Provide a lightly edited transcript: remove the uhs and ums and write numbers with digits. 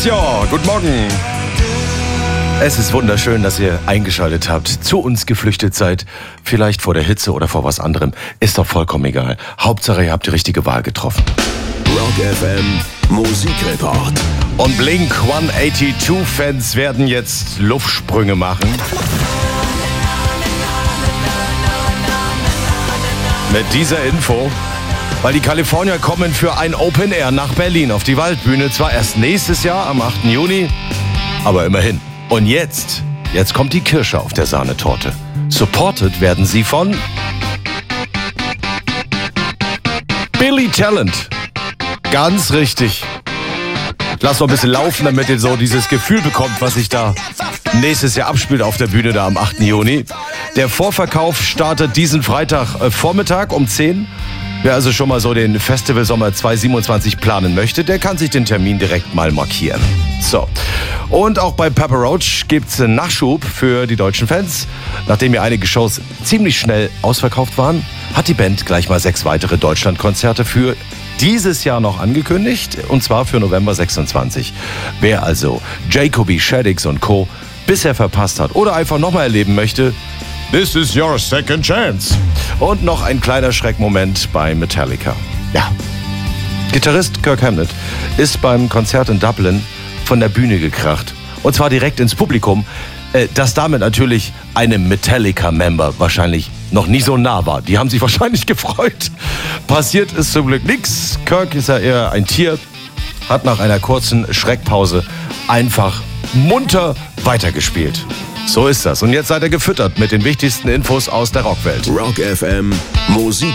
Ja, guten Morgen. Es ist wunderschön, dass ihr eingeschaltet habt, zu uns geflüchtet seid. Vielleicht vor der Hitze oder vor was anderem. Ist doch vollkommen egal. Hauptsache, ihr habt die richtige Wahl getroffen. Rock FM Musikreport. Und Blink 182-Fans werden jetzt Luftsprünge machen. Mit dieser Info, weil die Kalifornier kommen für ein Open Air nach Berlin auf die Waldbühne. Zwar erst nächstes Jahr am 8. Juni, aber immerhin. Und jetzt kommt die Kirsche auf der Sahnetorte. Supported werden sie von Billy Talent. Ganz richtig. Lass noch ein bisschen laufen, damit ihr so dieses Gefühl bekommt, was sich da nächstes Jahr abspielt auf der Bühne da am 8. Juni. Der Vorverkauf startet diesen Freitag Vormittag um 10. Wer also schon mal so den Festival Sommer 2027 planen möchte, der kann sich den Termin direkt mal markieren. So. Und auch bei Papa Roach gibt's einen Nachschub für die deutschen Fans. Nachdem ja einige Shows ziemlich schnell ausverkauft waren, hat die Band gleich mal 6 weitere Deutschlandkonzerte für dieses Jahr noch angekündigt, und zwar für November 26. Wer also Jacoby Shaddix und Co. bisher verpasst hat oder einfach nochmal erleben möchte, this is your second chance. Und noch ein kleiner Schreckmoment bei Metallica. Ja, Gitarrist Kirk Hammett ist beim Konzert in Dublin von der Bühne gekracht. Und zwar direkt ins Publikum, das damit natürlich einem Metallica-Member wahrscheinlich noch nie so nah war. Die haben sich wahrscheinlich gefreut. Passiert ist zum Glück nichts. Kirk ist ja eher ein Tier, hat nach einer kurzen Schreckpause einfach munter weitergespielt. So ist das. Und jetzt seid ihr gefüttert mit den wichtigsten Infos aus der Rockwelt. Rock FM Musik.